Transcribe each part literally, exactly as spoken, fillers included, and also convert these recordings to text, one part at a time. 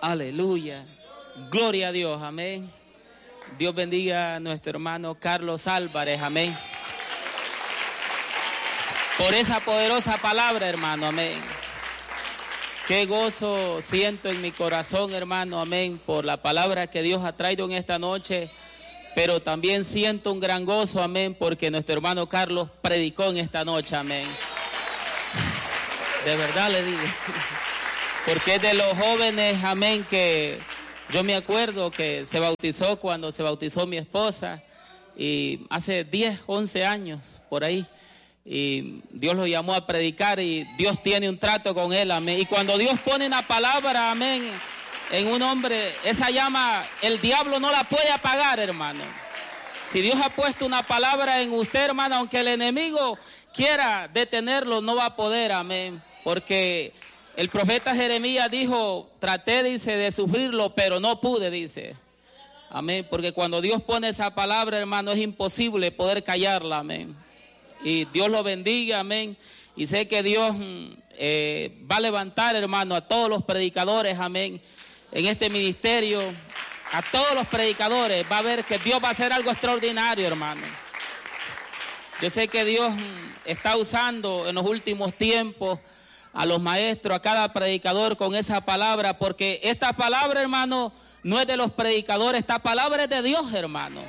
Aleluya. Gloria a Dios, amén. Dios bendiga a nuestro hermano Carlos Álvarez, amén. Por esa poderosa palabra, hermano, amén. Qué gozo siento en mi corazón, hermano, amén, por la palabra que Dios ha traído en esta noche. Pero también siento un gran gozo, amén, porque nuestro hermano Carlos predicó en esta noche, amén. De verdad le digo. Porque es de los jóvenes, amén, que yo me acuerdo que se bautizó cuando se bautizó mi esposa. Y hace diez, once años, por ahí. Y Dios lo llamó a predicar y Dios tiene un trato con él, amén. Y cuando Dios pone una palabra, amén, en un hombre, esa llama, el diablo no la puede apagar, hermano. Si Dios ha puesto una palabra en usted, hermano, aunque el enemigo quiera detenerlo, no va a poder, amén. Porque el profeta Jeremías dijo, traté, dice, de sufrirlo, pero no pude, dice. Amén, porque cuando Dios pone esa palabra, hermano, es imposible poder callarla, amén. Y Dios lo bendiga, amén. Y sé que Dios eh, va a levantar, hermano, a todos los predicadores, amén, en este ministerio. A todos los predicadores va a ver que Dios va a hacer algo extraordinario, hermano. Yo sé que Dios está usando en los últimos tiempos a los maestros, a cada predicador con esa palabra, porque esta palabra, hermano, no es de los predicadores, esta palabra es de Dios, hermano.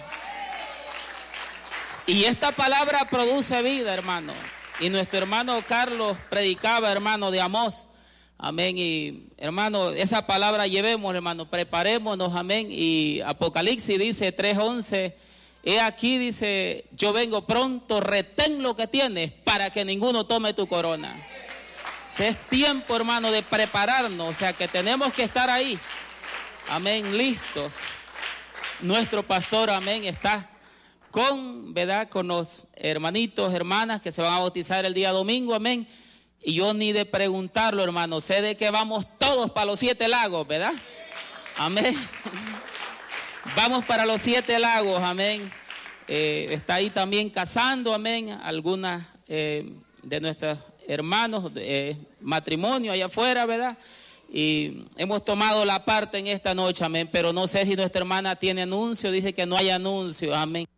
Y esta palabra produce vida, hermano. Y nuestro hermano Carlos predicaba, hermano, de Amós. Amén. Y hermano, esa palabra llevemos, hermano, preparémonos, amén. Y Apocalipsis dice tres once, he aquí, dice, yo vengo pronto, retén lo que tienes para que ninguno tome tu corona. O sea, es tiempo, hermano, de prepararnos, o sea, que tenemos que estar ahí. Amén, listos. Nuestro pastor, amén, está con, ¿verdad?, con los hermanitos, hermanas que se van a bautizar el día domingo, amén. Y yo ni de preguntarlo, hermano, sé de que vamos todos para los siete lagos, ¿verdad? Amén. Vamos para los siete lagos, amén. Eh, está ahí también casando, amén, algunas eh, de nuestros hermanos, eh, matrimonio allá afuera, ¿verdad? Y hemos tomado la parte en esta noche, amén. Pero no sé si nuestra hermana tiene anuncio, dice que no hay anuncio, amén.